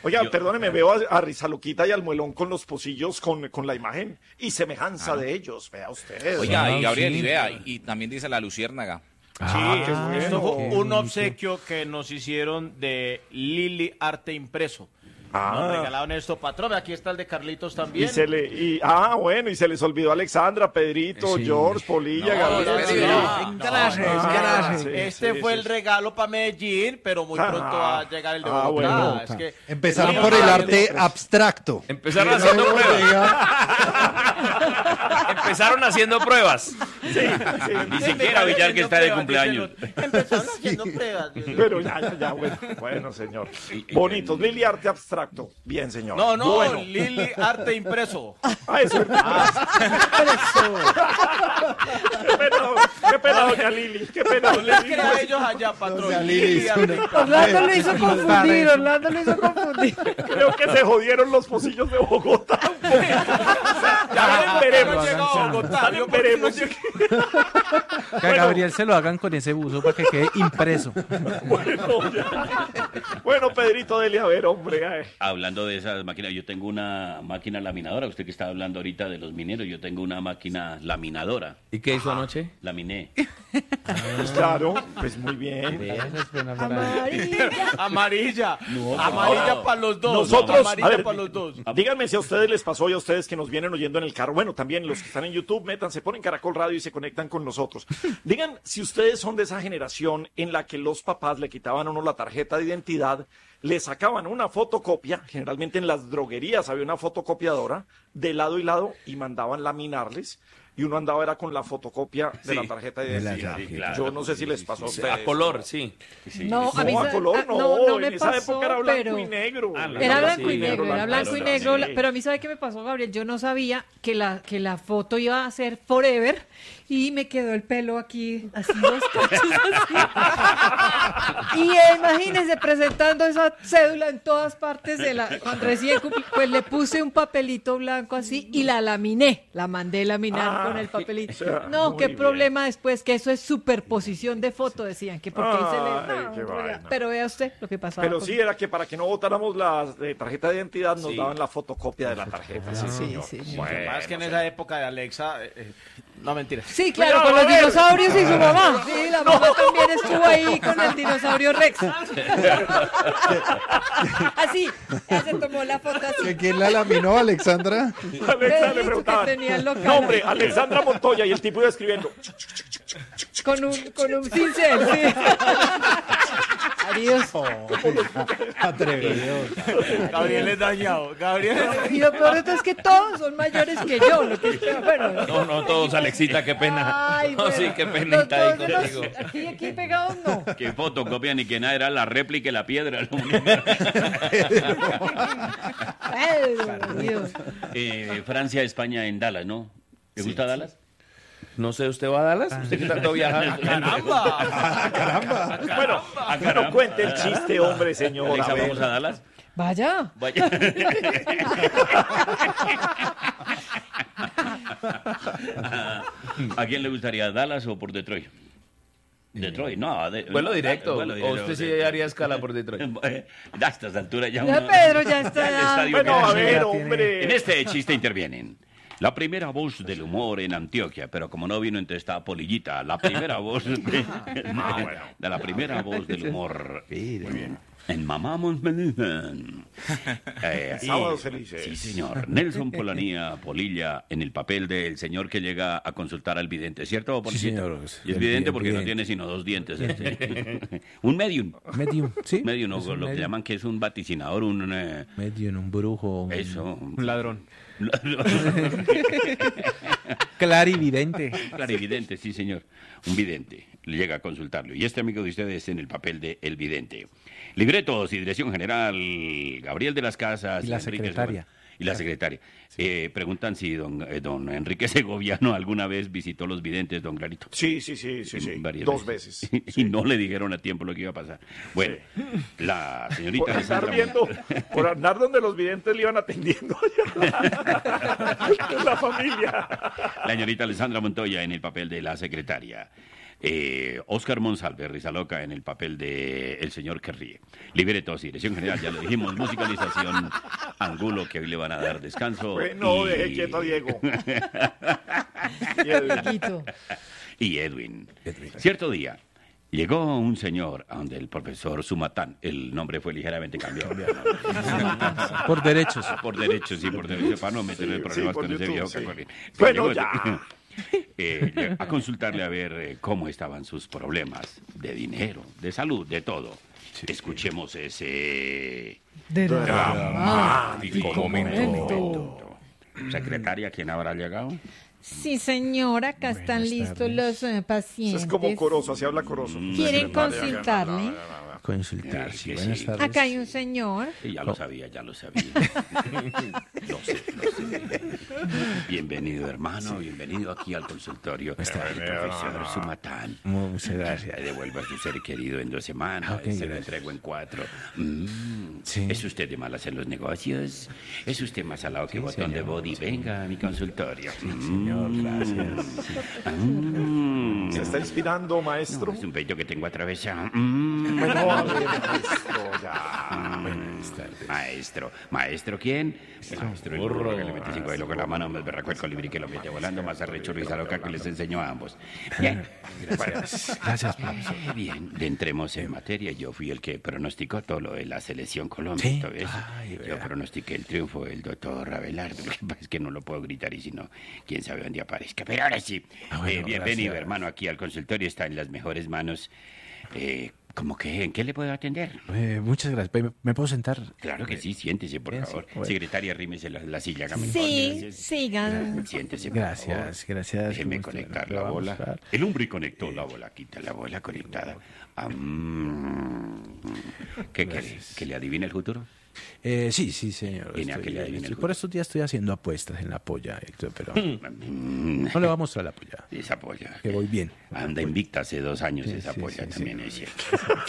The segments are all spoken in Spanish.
Oiga, perdóneme, veo a Rizaluquita y al Muelón con los pocillos con la imagen y semejanza de ellos, vea usted. Oiga, y Gabriel, y vea, y también dice la luciérnaga. Qué bueno. Esto fue un obsequio que nos hicieron de Lili Arte Impreso. Nos regalaron esto, patrón. Aquí está el de Carlitos también. Bueno, y se les olvidó Alexandra, Pedrito, George, Polilla, Gabriel. Gracias. Este fue el regalo para Medellín, pero muy pronto va a llegar el de Bogotá. Bueno. Es que Empezaron por el arte abstracto. Empezaron haciendo pruebas. Ni siquiera Villar que está de cumpleaños. Empezaron haciendo pruebas. Pero ya, bueno, señor. Bonitos, Lili Arte Abstracto. Bien, señor. No, Bueno. Lili Arte Impreso. Eso es Qué pena, doña Lili. Qué pena, No les crea a ellos allá, patrón. Doña Lili, Arte Impreso. Orlando lo hizo confundir. Creo que se jodieron los pocillos de Bogotá. Ya veremos. Llegado a Bogotá. Ya veremos. Que a Gabriel se lo hagan con ese buzo para que quede impreso. Bueno, Pedrito, dele a ver, hombre. Hablando de esas máquinas, yo tengo una máquina laminadora. Usted que está hablando ahorita de los mineros, yo tengo una máquina laminadora. ¿Y qué hizo anoche? Laminé. Pues claro, pues muy bien. Amarilla. Amarilla para los dos. Nosotros, Amarilla a ver, para los dos. Díganme si a ustedes les pasó y a ustedes que nos vienen oyendo en el carro. Bueno, también los que están en YouTube, métanse, ponen Caracol Radio y se conectan con nosotros. Digan si ustedes son de esa generación en la que los papás le quitaban a uno la tarjeta de identidad, le sacaban una fotocopia, generalmente en las droguerías había una fotocopiadora, de lado y lado, y mandaban laminarles. Y uno andaba era con la fotocopia de la tarjeta de identidad. Sí, claro. Yo no sé si les pasó a ustedes. A color, sí. No, a mí No, a color no, no en me esa pasó, época era blanco pero y negro. era blanco y negro, era blanco y negro, sí. pero a mí ¿sabe qué me pasó, Gabriel? Yo no sabía que la foto iba a ser forever y me quedó el pelo aquí, así los cachos así. Y imagínense presentando esa cédula en todas partes cuando recién cumplí, pues le puse un papelito blanco así y la laminé, la mandé laminar con el papelito. No, qué problema después, que eso es superposición de foto, decían, que porque ahí se le... Pero vea usted lo que pasaba. Pero sí, era que para que no votáramos la tarjeta de identidad nos daban la fotocopia de la tarjeta. Sí, señor. Bueno, más que en esa época de Alexa, no mentira. Sí, claro, con los dinosaurios y su mamá. Sí, la mamá también estuvo ahí con el dinosaurio Rex. Así, ella se tomó la foto así. ¿Quién la laminó, Alexandra? Alexa le preguntaban. No, hombre, Alexandra Montoya, y el tipo iba escribiendo. Con un cincel, sí. Adiós. Atrevido. Gabriel es dañado. Y lo peor de todo es que todos son mayores que yo. Lo que es peor. Bueno. No, todos, Alexita, qué pena. Ay, No, bueno. sí, qué penita ahí Todos contigo. aquí pegados no. Que fotocopia ni que nada, era la réplica y la piedra. Ay, Dios. Francia, España en Dallas, ¿no? ¿Te gusta Dallas? No sé, ¿usted va a Dallas? ¿Usted qué tanto viaja? ¡Caramba! Bueno, no cuente el chiste, hombre, señor. Alexa, A ver. ¿vamos a Dallas? Vaya. Vaya. ¿A quién le gustaría, Dallas o por Detroit? Detroit, no. Vuelo directo. ¿O usted sí haría escala por Detroit? A estas alturas ya Ya uno... Pedro ya está. El estadio Bueno, a que- ver, hombre. En este chiste intervienen la primera voz del humor en Antioquia, pero como no vino entonces estaba Polillita, la primera voz de la primera voz del humor. Muy bien. En Mamamos Sábados felices. Sí, señor. Nelson Polanía, Polilla, en el papel del señor que llega a consultar al vidente, ¿cierto, Policita? señor. Y es vidente porque no tiene sino 2 dientes. Un medium. Medium, sí. Medium, Es un lo que medium. llaman que es un vaticinador, un... Medium, un brujo. eso. Un ladrón. Clarividente. Clarividente, sí, señor. Un vidente. Le llega a consultarlo. Y este amigo de ustedes en el papel de el vidente. Libretos y dirección general, Gabriel de las Casas. Y la Enrique secretaria. Segovia. Y la secretaria. Preguntan si don Enrique Segoviano alguna vez visitó los videntes, don Clarito. Sí. Varias 2 veces. Y no le dijeron a tiempo lo que iba a pasar. Bueno, la señorita Por andar Alessandra viendo, por andar donde los videntes le iban atendiendo la familia. La señorita Alessandra Montoya en el papel de la secretaria. Oscar Monsalve, Rizaloca, en el papel de El Señor que Ríe. Libretos y dirección general, ya lo dijimos, musicalización, Angulo, que hoy le van a dar descanso. Bueno, deje quieto a Diego. Y Edwin. Cierto día, llegó un señor a donde el profesor Sumatán, el nombre fue ligeramente cambiado. Por derechos. Por derechos, sí, por derechos, para no meterle problemas con ese viejo cacorrín. Bueno, ya. A consultarle a ver cómo estaban sus problemas de dinero, de salud, de todo. Escuchemos ese dramático momento. Secretaria, ¿quién habrá llegado? Sí, señora, acá están listos los pacientes. Es como Corozo, así habla Corozo. ¿Quieren consultarle? Consultar, sí, buenas sí. tardes. Acá hay un señor. Sí, ya lo sabía. Lo sé. Bienvenido, hermano, bienvenido aquí al consultorio del profesor Sumatán. Muchas gracias. Devuelva a su ser querido en 2 semanas, Okay, se lo gracias. entrego en 4. Sí. ¿Es usted de malas en los negocios? ¿Es usted más salado que botón de body? Venga a mi consultorio. Señor, gracias. ¿Se está inspirando, maestro? Es un peito que tengo atravesado. Bueno, a ver, maestro, ya. Buenas tardes. ¿Maestro quién? Maestro el burro que le mete 5 kilos con la mano, más berraco el colibrí que lo mete volando, más arrecho Rizaloca que les enseñó a ambos. Bien. Gracias, profesor. Bien, entremos en materia. Yo fui el que pronosticó todo lo de la selección Colombia. ¿Sí? ¿Todo eso? Ay, Yo pronostiqué el triunfo del doctor Abelardo. Lo que pasa es que no lo puedo gritar y si no, quién sabe dónde aparezca. Pero ahora sí, Bueno, bienvenido, gracias. hermano, aquí al consultorio. Está en las mejores manos. ¿Cómo que? ¿En qué le puedo atender? Muchas gracias. ¿Me puedo sentar? Claro que sí, siéntese, por Bien, sí, favor. bueno. Secretaria, arrímese la silla. hágame el Sí, favor. sigan. Siéntese, por Gracias, favor. gracias. Déjeme ¿Cómo está? conectar la Vamos bola. a ver. El hombre conectó la bola. Quita la bola conectada. ¿Qué quiere? ¿Que le adivine el futuro? Sí, señor. Viene a que le adivine el Por estos días estoy haciendo apuestas en la polla, Héctor, pero Mm, no le voy a mostrar la polla. Esa polla. Que voy bien. Anda invicta hace 2 años esa sí, polla sí, también, es cierto.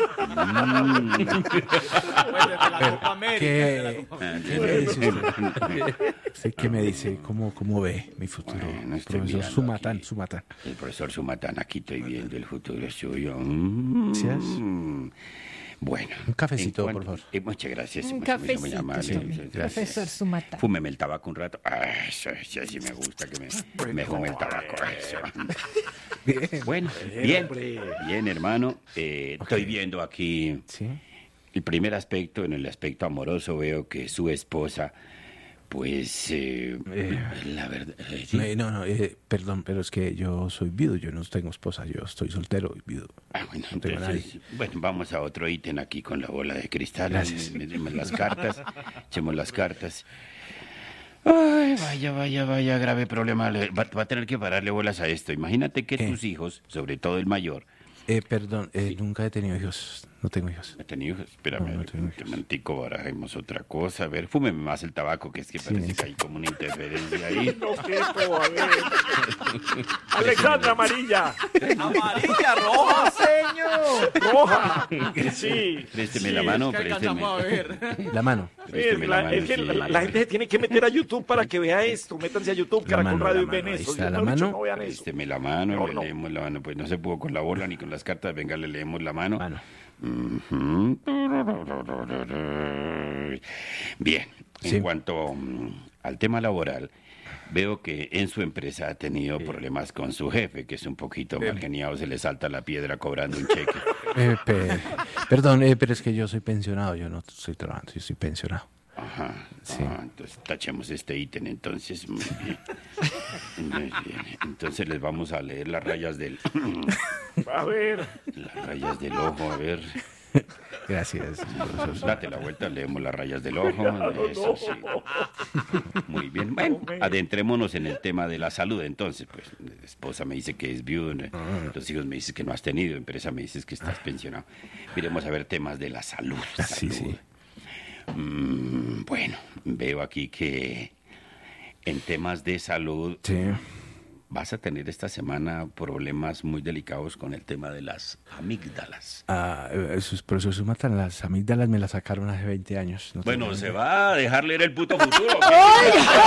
¿Qué me dice usted? ¿Usted qué me dice? ¿Cómo ve mi futuro? Bueno, estoy Profesor mirando Sumatán, aquí. Sumatán. El profesor Sumatán, aquí estoy viendo el futuro suyo. Gracias. Bueno. Un cafecito, en por cuanto- favor. Muchas gracias. Un muy cafecito, amable. tome, Gracias. profesor Sumata. Fúmeme el tabaco un rato. Eso sí me gusta que me fume el tabaco. Eso. Bueno, bien, hermano. Estoy viendo aquí Sí. el primer aspecto. En el aspecto amoroso veo que su esposa, pues, la verdad... ¿sí? Perdón, pero es que yo soy viudo, yo no tengo esposa, yo estoy soltero y viudo. Bueno, No tengo entonces, bueno, vamos a otro ítem aquí con la bola de cristal. Gracias. Metemos las cartas, echemos las cartas. Ay, vaya, grave problema. Va a tener que pararle bolas a esto. Imagínate que tus hijos, sobre todo el mayor, Perdón, nunca he tenido hijos, no tengo hijos. ¿ha tenido hijos? Espérame, No tengo hijos. un momentico, barajemos otra cosa. A ver, fúmeme más el tabaco, que es que parece que hay como una interferencia ahí. No quepo, a ver. Alexandra Amarilla. Amarilla, roja. Señor. Roja. Sí. Présteme la mano, Es que alcanzamos a ver. La mano. Présteme la mano, Es que sí. la gente se tiene que meter a YouTube para que vea esto. Métanse a YouTube, La Caracol mano, Radio, y la ven mano, ahí eso. está Yo, la mejor dicho, mano. no vean eso. Présteme la mano, Mejor le no. leemos la mano. Pues no se pudo con la bola ni con las cartas. Venga, le leemos la mano. Mano. Ujú. Bien, en Sí. cuanto al tema laboral, veo que en su empresa ha tenido problemas con su jefe, que es un poquito mal geniado, se le salta la piedra cobrando un cheque. Perdón, pero es que yo soy pensionado, yo no estoy trabajando, yo soy pensionado. Ajá, Sí. entonces tachemos este ítem, entonces, muy bien. Muy bien. Entonces les vamos a leer las rayas del... A ver. Las rayas del ojo, a ver... Gracias, profesor. Date la vuelta, leemos las rayas del ojo. Eso sí. Muy bien. Bueno, adentrémonos en el tema de la salud. Entonces, pues, la esposa me dice que es viudo, los hijos me dicen que no has tenido, empresa me dices que estás pensionado. Miremos a ver temas de la salud. Sí, salud. sí. Bueno, veo aquí que en temas de salud Sí. vas a tener esta semana problemas muy delicados con el tema de las amígdalas. Profesor Sumatán, las amígdalas me las sacaron hace 20 años. No Bueno, tengo- se va a dejar leer el puto futuro.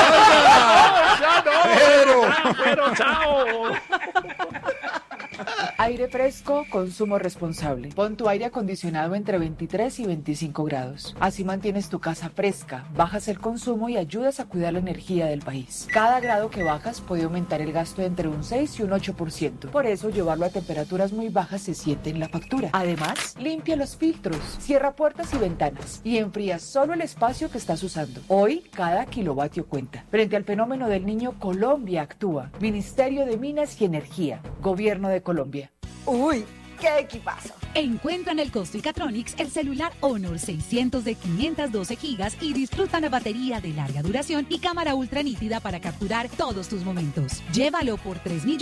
Pero, chao. Aire fresco, consumo responsable. Pon tu aire acondicionado entre 23 y 25 grados. Así mantienes tu casa fresca, bajas el consumo y ayudas a cuidar la energía del país. Cada grado que bajas puede aumentar el gasto entre un 6 y un 8%. Por eso, llevarlo a temperaturas muy bajas se siente en la factura. Además, limpia los filtros, cierra puertas y ventanas y enfría solo el espacio que estás usando. Hoy, cada kilovatio cuenta. Frente al fenómeno del Niño, Colombia actúa. Ministerio de Minas y Energía. Gobierno de Colombia. ¡Uy! ¡Qué equipazo! Encuentra en el Costo-Catronics el celular Honor 600 de 512 gigas y disfruta una batería de larga duración y cámara ultra nítida para capturar todos tus momentos. Llévalo por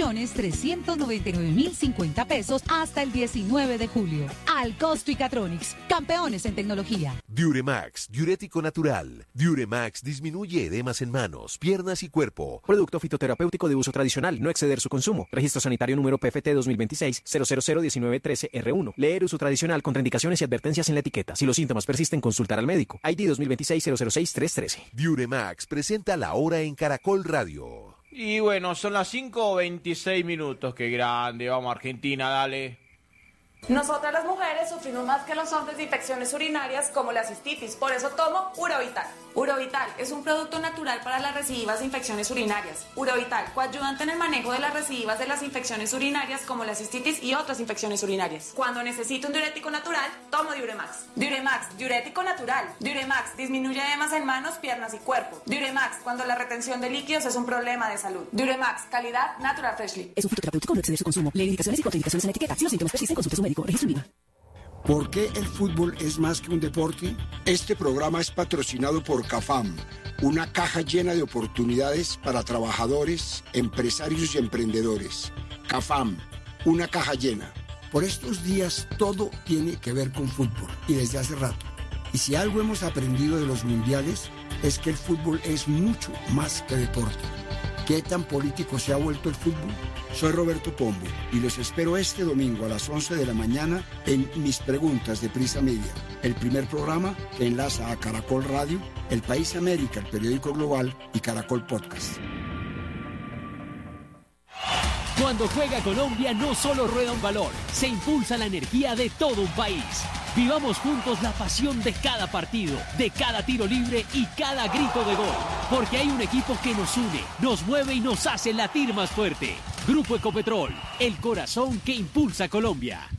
3.399.050 pesos hasta el 19 de julio. Al Costo-Catronics, campeones en tecnología. Diuremax, diurético natural. Diuremax disminuye edemas en manos, piernas y cuerpo. Producto fitoterapéutico de uso tradicional, no exceder su consumo. Registro sanitario número PFT 2026 0001913R1. Leer uso tradicional, contraindicaciones y advertencias en la etiqueta. Si los síntomas persisten, consultar al médico. ID 2026-006-313. Diuremax presenta La Hora en Caracol Radio. Y bueno, son las 5:26. Qué grande. Vamos, Argentina, dale. Nosotras las mujeres sufrimos más que los hombres de infecciones urinarias como la cistitis, por eso tomo Urovital. Urovital es un producto natural para las recidivas de infecciones urinarias. Urovital, coayudante en el manejo de las recidivas de las infecciones urinarias como la cistitis y otras infecciones urinarias. Cuando necesito un diurético natural, tomo Diuremax. Diuremax, diurético natural. Diuremax disminuye edemas en manos, piernas y cuerpo. Diuremax, cuando la retención de líquidos es un problema de salud. Diuremax, calidad Natural Freshly. Es un fitoterapéutico, no exceder su consumo. Lee indicaciones y contraindicaciones en la etiqueta. Si los síntomas persisten, consulte a su médico. Registro INVIMA. ¿Por qué el fútbol es más que un deporte? Este programa es patrocinado por CAFAM, una caja llena de oportunidades para trabajadores, empresarios y emprendedores. CAFAM, una caja llena. Por estos días todo tiene que ver con fútbol y desde hace rato. Y si algo hemos aprendido de los mundiales es que el fútbol es mucho más que deporte. ¿Qué tan político se ha vuelto el fútbol? Soy Roberto Pombo y los espero este domingo a las 11 de la mañana en Mis Preguntas de Prisa Media, el primer programa que enlaza a Caracol Radio, El País América, el periódico global y Caracol Podcast. Cuando juega Colombia no solo rueda un balón, se impulsa la energía de todo un país. Vivamos juntos la pasión de cada partido, de cada tiro libre y cada grito de gol. Porque hay un equipo que nos une, nos mueve y nos hace latir más fuerte. Grupo Ecopetrol, el corazón que impulsa Colombia.